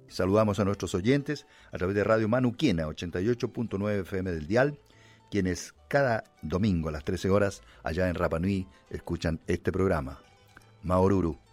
Saludamos a nuestros oyentes a través de Radio Manuquena, 88.9 FM del dial, quienes cada domingo a las 13 horas allá en Rapa Nui escuchan este programa. Maoruru.